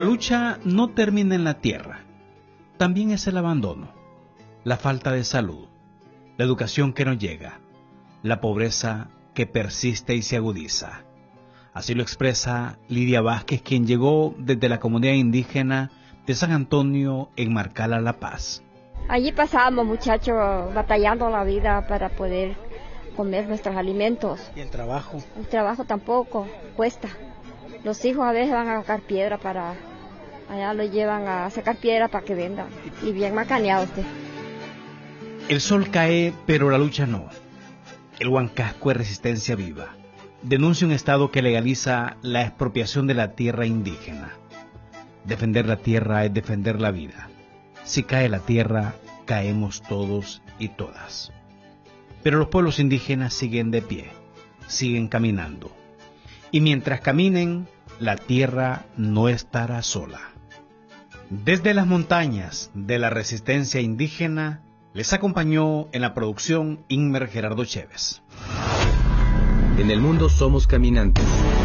La lucha no termina en la tierra, también es el abandono, la falta de salud, la educación que no llega, la pobreza que persiste y se agudiza. Así lo expresa Lidia Vázquez, quien llegó desde la comunidad indígena de San Antonio en Marcala, La Paz. Allí pasábamos, muchachos, batallando la vida para poder comer nuestros alimentos. ¿Y el trabajo? El trabajo tampoco, cuesta. Los hijos a veces van a sacar piedra para... Allá lo llevan a sacar piedra para que vendan. Y bien macaneado usted. El sol cae, pero la lucha no. El Huancasco es resistencia viva. Denuncia un Estado que legaliza la expropiación de la tierra indígena. Defender la tierra es defender la vida. Si cae la tierra, caemos todos y todas. Pero los pueblos indígenas siguen de pie, siguen caminando. Y mientras caminen, la tierra no estará sola. Desde las montañas de la resistencia indígena, les acompañó en la producción Inmer Gerardo Chévez. En el mundo somos caminantes.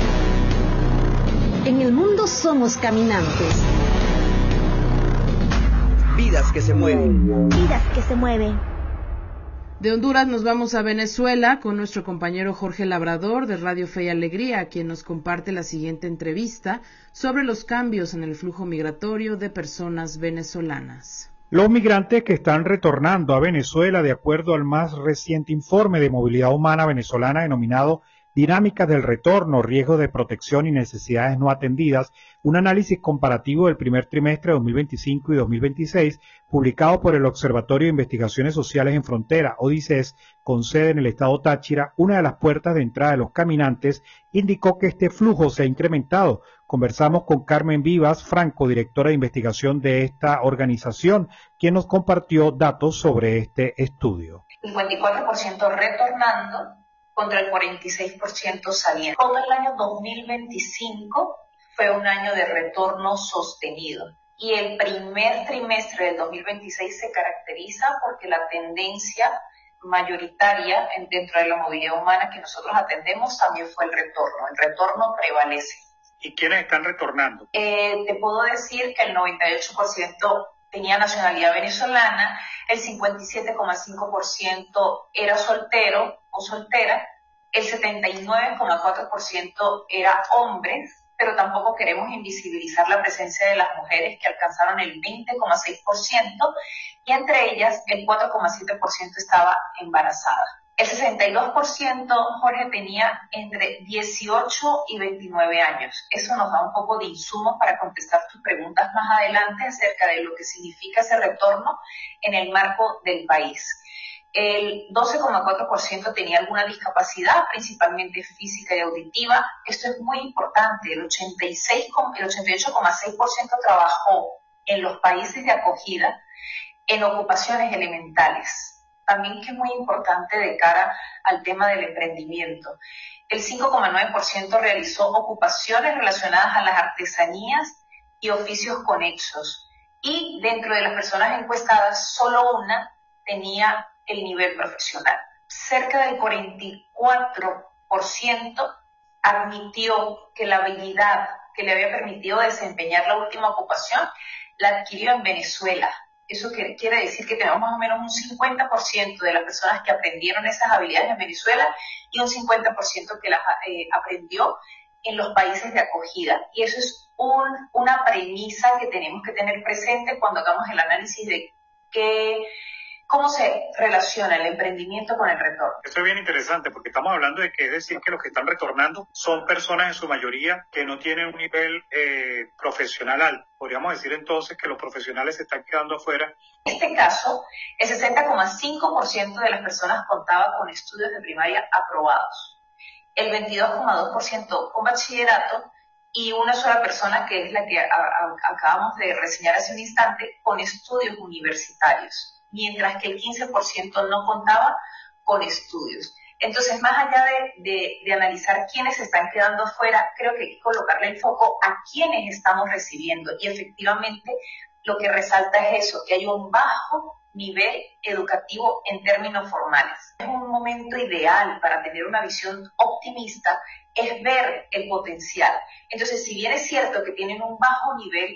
En el mundo somos caminantes. Vidas que se mueven. Vidas que se mueven. De Honduras nos vamos a Venezuela con nuestro compañero Jorge Labrador de Radio Fe y Alegría, quien nos comparte la siguiente entrevista sobre los cambios en el flujo migratorio de personas venezolanas. Los migrantes que están retornando a Venezuela, de acuerdo al más reciente informe de movilidad humana venezolana denominado Dinámicas del Retorno, Riesgos de Protección y Necesidades No Atendidas, un análisis comparativo del primer trimestre de 2025 y 2026, publicado por el Observatorio de Investigaciones Sociales en Frontera, ODICES, con sede en el estado Táchira, una de las puertas de entrada de los caminantes, indicó que este flujo se ha incrementado. Conversamos con Carmen Vivas Franco, directora de investigación de esta organización, quien nos compartió datos sobre este estudio. 54% retornando contra el 46% saliendo. Todo el año 2025 fue un año de retorno sostenido. Y el primer trimestre del 2026 se caracteriza porque la tendencia mayoritaria dentro de la movilidad humana que nosotros atendemos también fue el retorno. El retorno prevalece. ¿Y quiénes están retornando? Te puedo decir que el 98% tenía nacionalidad venezolana, el 57,5% era soltero o soltera, el 79,4% era hombres, pero tampoco queremos invisibilizar la presencia de las mujeres que alcanzaron el 20,6% y entre ellas el 4,7% estaba embarazada. El 62%, Jorge, tenía entre 18 y 29 años. Eso nos da un poco de insumos para contestar tus preguntas más adelante acerca de lo que significa ese retorno en el marco del país. El 12,4% tenía alguna discapacidad, principalmente física y auditiva. Esto es muy importante. El 88,6% trabajó en los países de acogida en ocupaciones elementales. También que es muy importante de cara al tema del emprendimiento. El 5,9% realizó ocupaciones relacionadas a las artesanías y oficios conexos. Y dentro de las personas encuestadas, solo una tenía el nivel profesional. Cerca del 44% admitió que la habilidad que le había permitido desempeñar la última ocupación la adquirió en Venezuela. Eso quiere decir que tenemos más o menos un 50% de las personas que aprendieron esas habilidades en Venezuela y un 50% que las aprendió en los países de acogida. Y eso es una premisa que tenemos que tener presente cuando hagamos el análisis de cómo se relaciona el emprendimiento con el retorno. Esto es bien interesante porque estamos hablando de que es decir que los que están retornando son personas en su mayoría que no tienen un nivel profesional alto. Podríamos decir entonces que los profesionales se están quedando afuera. En este caso, el 60,5% de las personas contaba con estudios de primaria aprobados, el 22,2% con bachillerato y una sola persona, que es la que acabamos de reseñar hace un instante, con estudios universitarios, mientras que el 15% no contaba con estudios. Entonces, más allá de analizar quiénes se están quedando afuera, creo que hay que colocarle el foco a quiénes estamos recibiendo. Y efectivamente, lo que resalta es eso, que hay un bajo nivel educativo en términos formales. Es un momento ideal para tener una visión optimista es ver el potencial. Entonces, si bien es cierto que tienen un bajo nivel